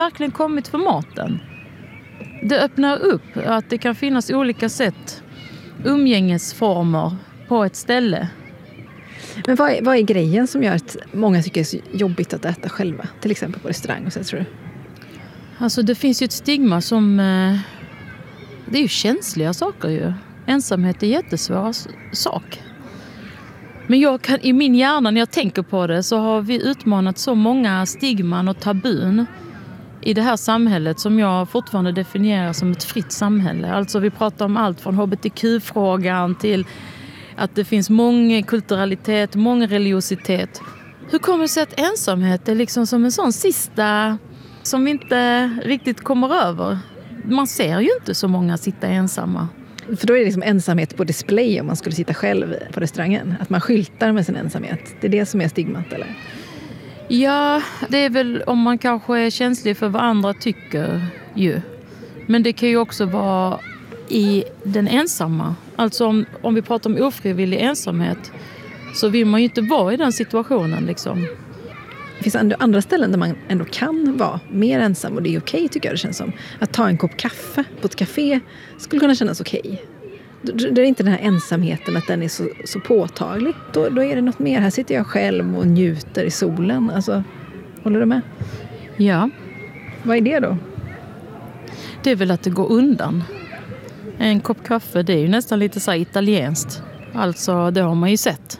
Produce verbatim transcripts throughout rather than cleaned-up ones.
Verkligen kommit för maten. Det öppnar upp att det kan finnas olika sätt, umgängesformer på ett ställe. Men vad är, vad är grejen som gör att många tycker det är så jobbigt att äta själva? Till exempel på restaurang och så, tror du? Alltså det finns ju ett stigma som... Eh, det är ju känsliga saker ju. Ensamhet är en jättesvår sak. Men jag kan, i min hjärna när jag tänker på det så har vi utmanat så många stigman och tabun i det här samhället som jag fortfarande definierar som ett fritt samhälle. Alltså vi pratar om allt från H B T Q-frågan till att det finns många kulturalitet, många religiositet. Hur kommer det sig att ensamhet är liksom som en sån sista som vi inte riktigt kommer över? Man ser ju inte så många sitta ensamma. För då är det liksom ensamhet på display om man skulle sitta själv på restaurangen. Att man skyltar med sin ensamhet. Det är det som är stigmat, eller? Ja, det är väl om man kanske är känslig för vad andra tycker ju. Men det kan ju också vara i den ensamma. Alltså om, om vi pratar om ofrivillig ensamhet så vill man ju inte vara i den situationen liksom. Det finns andra ställen där man ändå kan vara mer ensam och det är okej, tycker jag det känns som. Att ta en kopp kaffe på ett café skulle kunna kännas okej. Det är inte den här ensamheten att den är så, så påtaglig. Då, då är det något mer. Här sitter jag själv och njuter i solen. Alltså, håller du med? Ja. Vad är det då? Det är väl att det går undan. En kopp kaffe, det är ju nästan lite så här italienskt. Alltså, det har man ju sett.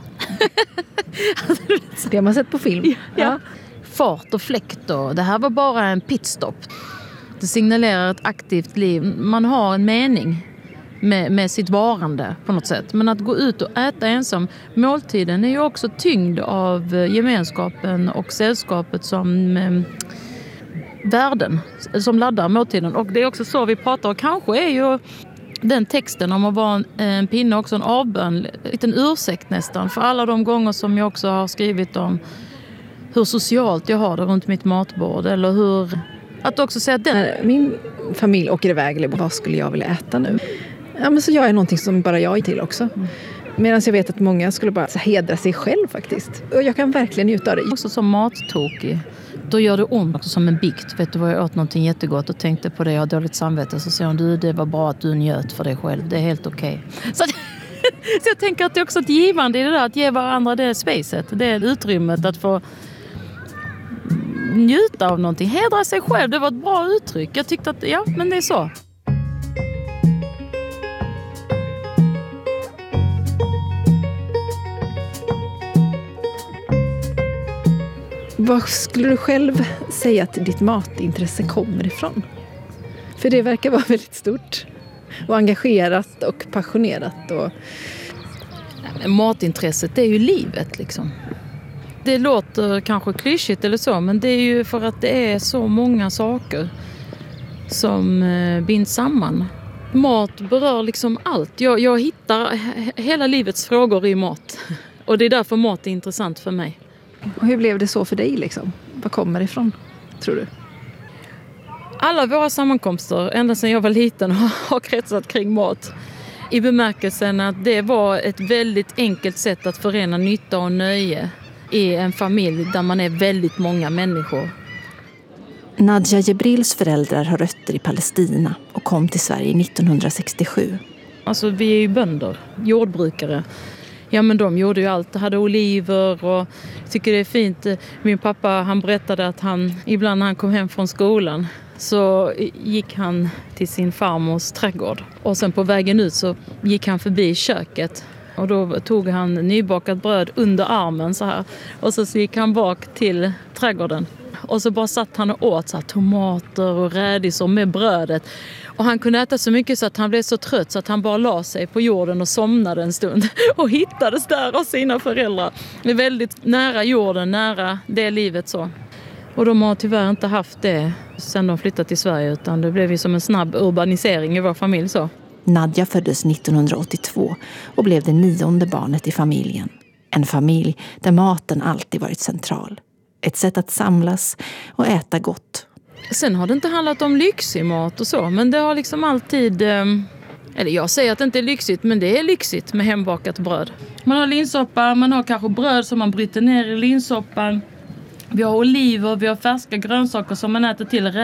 Det har man sett på film. Ja. Ja. Fart och fläkt och det här var bara en pitstop. Det signalerar ett aktivt liv. Man har en mening med, med sitt varande på något sätt. Men att gå ut och äta ensam, måltiden är ju också tyngd av gemenskapen och sällskapet som eh, värden som laddar måltiden. Och det är också så vi pratar, och kanske är ju den texten om att vara en, en pinne också en avbön, en liten ursäkt nästan för alla de gånger som jag också har skrivit om hur socialt jag har det runt mitt matbord, eller hur att också säga att den... Min familj åker iväg, eller vad skulle jag vilja äta nu? Ja, men så gör jag någonting som bara jag är till också. Mm. Medan jag vet att många skulle bara hedra sig själv faktiskt. Och jag kan verkligen njuta av det. Också som mattokig. Då gör det ont också som en bikt. Vet du vad, jag åt någonting jättegott och tänkte på det, jag har dåligt samvete. Så säger hon, du, det var bra att du njöt för dig själv. Det är helt okej. Okay. Så, så jag tänker att det är också ett givande i det där. Att ge varandra det spacet. Det är utrymmet att få njuta av någonting. Hedra sig själv, det var ett bra uttryck. Jag tyckte att, ja, men det är så. Vad skulle du själv säga att ditt matintresse kommer ifrån? För det verkar vara väldigt stort och engagerat och passionerat. Och... Matintresset är ju livet liksom. Det låter kanske klyschigt eller så, men det är ju för att det är så många saker som binds samman. Mat berör liksom allt. Jag, jag hittar hela livets frågor i mat. Och det är därför mat är intressant för mig. Och hur blev det så för dig liksom? Vad kommer det ifrån, tror du? Alla våra sammankomster, ända sedan jag var liten, har kretsat kring mat. I bemärkelsen att det var ett väldigt enkelt sätt att förena nytta och nöje i en familj där man är väldigt många människor. Nadja Jebrils föräldrar har rötter i Palestina och kom till Sverige nittonhundrasextiosju. Alltså vi är ju bönder, jordbrukare. Ja, men de gjorde ju allt. Hade oliver och jag tycker det är fint. Min pappa, han berättade att han ibland när han kom hem från skolan så gick han till sin farmors trädgård. Och sen på vägen ut så gick han förbi köket. Och då tog han nybakat bröd under armen så här. Och så gick han bak till trädgården. Och så bara satt han och åt så här, tomater och rädisor med brödet. Och han kunde äta så mycket så att han blev så trött så att han bara la sig på jorden och somnade en stund. Och hittades där av sina föräldrar. Det är väldigt nära jorden, nära det livet så. Och de har tyvärr inte haft det sen de flyttade till Sverige, utan det blev ju som en snabb urbanisering i vår familj så. Nadja föddes nittonhundraåttiotvå och blev det nionde barnet i familjen. En familj där maten alltid varit central. Ett sätt att samlas och äta gott. Sen har det inte handlat om lyxig mat och så, men det har liksom alltid... Eller jag säger att det inte är lyxigt, men det är lyxigt med hembakat bröd. Man har linssoppa, man har kanske bröd som man bryter ner i linssoppan. Vi har oliver, vi har färska grönsaker som man äter till.